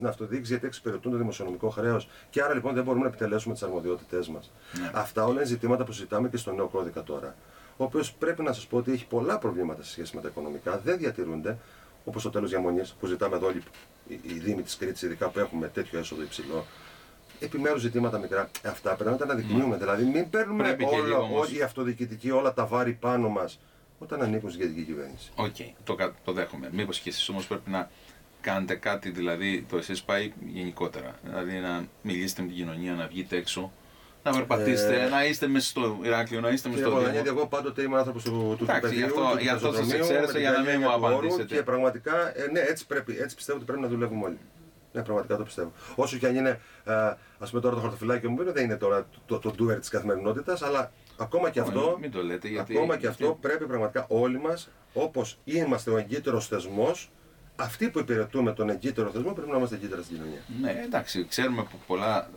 την αυτοδιοίκηση γιατί εξυπηρετούν το δημοσιονομικό χρέος και άρα λοιπόν δεν μπορούμε να επιτελέσουμε τις αρμοδιότητές μας. Αυτά όλα είναι ζητήματα που συζητάμε και στο νέο κώδικα τώρα. Ο οποίος πρέπει να σας πω ότι έχει πολλά προβλήματα σε σχέση με τα οικονομικά, δεν διατηρούνται, όπως το τέλος διαμονής που ζητάμε εδώ όλοι οι Δήμοι της Κρήτης, ειδικά που έχουμε τέτοιο έσοδο υψηλό. Επιμέρους ζητήματα μικρά, αυτά πρέπει να τα αναδεικνύουμε. Δηλαδή, μην παίρνουμε οι αυτοδιοικητικοί όλα τα βάρη πάνω μας όταν ανήκουν στην κεντρική κυβέρνηση. Οκ, το δέχομαι. Μήπως και εσείς όμως πρέπει να κάνετε κάτι, δηλαδή το εσείς πάει γενικότερα. Δηλαδή να μιλήσετε με την κοινωνία, να βγείτε έξω, να περπατήσετε, να είστε μέσα στο Ηράκλειο, να είστε μέσα στο Δήμο. Εγώ πάντοτε είμαι άνθρωπος του παιδιού, γι' αυτό σας εξαίρεσα για να μην μου απαντήσετε. Και πραγματικά, ναι, έτσι πιστεύω ότι πρέπει να δουλεύουμε όλοι. Ναι, πραγματικά το πιστεύω. Όσο και αν είναι, ας πούμε τώρα το χαρτοφυλάκιο μου δεν είναι τώρα το doer της καθημερινότητας, αλλά ακόμα και αυτό, μην το λέτε, γιατί, ακόμα και αυτό πρέπει πραγματικά όλοι μας, όπως είμαστε ο εγκύτερος θεσμός, αυτοί που υπηρετούμε τον εγκύτερο θεσμό πρέπει να είμαστε εγκύτερα στην κοινωνία. Ναι, εντάξει, ξέρουμε που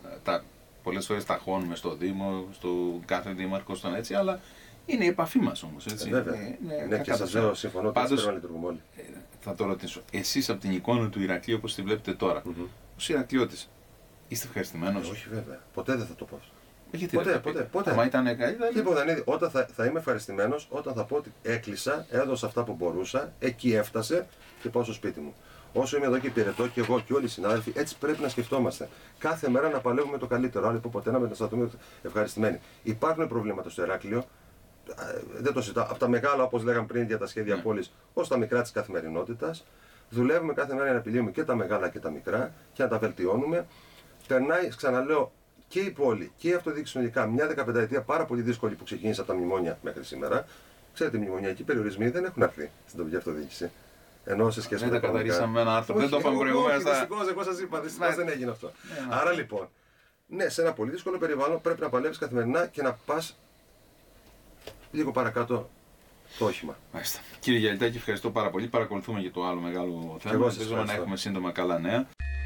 πολλές φορές ταχώνουμε στο Δήμο, στο κάθε δήμαρχο, στον έτσι, αλλά είναι η επαφή μας όμως. Έτσι. Βέβαια. Ναι, και σας λέω, συμφωνώ ότι πρέπει να λειτουργούμε όλοι. Θα το ρωτήσω. Εσείς από την εικόνα του Ηρακλείου, όπως τη βλέπετε τώρα, ως Ηρακλειώτης, είστε ευχαριστημένος? Όχι, βέβαια. Ποτέ δεν θα το πω. Ποτέ. Μα ήταν καλύτερα. Τίποτα. Όταν θα είμαι ευχαριστημένος, όταν θα πω ότι έκλεισα, έδωσα αυτά που μπορούσα, εκεί έφτασε και πάω στο σπίτι μου. Όσο είμαι εδώ και υπηρετώ και εγώ και όλοι οι συνάδελφοι, έτσι πρέπει να σκεφτόμαστε. Κάθε μέρα να παλεύουμε το καλύτερο. Άλλο ποτέ να μετασταθούμε ευχαριστημένοι. Υπάρχουν προβλήματα στο Ηράκλειο. Δεν το συζητάω. Από τα μεγάλα, όπως λέγαμε πριν για τα σχέδια πόλης, ως τα μικρά της καθημερινότητας. Δουλεύουμε κάθε μέρα για να επιλύουμε και τα μεγάλα και τα μικρά και να τα βελτιώνουμε. Περνάει, ξαναλέω, και η πόλη και η αυτοδιοίκηση συνολικά μια 15ετία πάρα πολύ δύσκολη που ξεκίνησε από τα μνημόνια μέχρι σήμερα. Ξέρετε, οι μνημονιακοί περιορισμοί δεν έχουν έρθει στην τοπική αυτοδιοίκηση. Ενώ σε σχέση με τα καταρρίσαμε ένα άρθρο. Δεν το είπαμε προηγούμενα. Δυστυχώς, εγώ σας είπα, δυστυχώς δεν έγινε αυτό. Άρα λοιπόν, ναι, σε ένα πολύ δύσκολο περιβάλλον πρέπει να παλεύεις καθημερινά και να πας λίγο παρακάτω το όχημα. Μάλιστα. Κύριε Γιαλιτάκη, ευχαριστώ πάρα πολύ. Παρακολουθούμε και το άλλο μεγάλο θέμα. Ελπίζουμε να έχουμε σύντομα καλά νέα.